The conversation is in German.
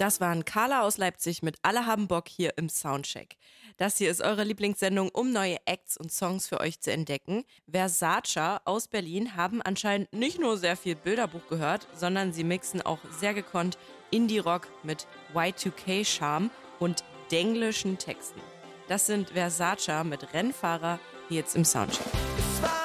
Das waren Carla aus Leipzig mit Alle haben Bock hier im Soundcheck. Das hier ist eure Lieblingssendung, um neue Acts und Songs für euch zu entdecken. Versace aus Berlin haben anscheinend nicht nur sehr viel Bilderbuch gehört, sondern sie mixen auch sehr gekonnt Indie-Rock mit Y2K-Charme und denglischen Texten. Das sind Versace mit Rennfahrer hier jetzt im Soundcheck.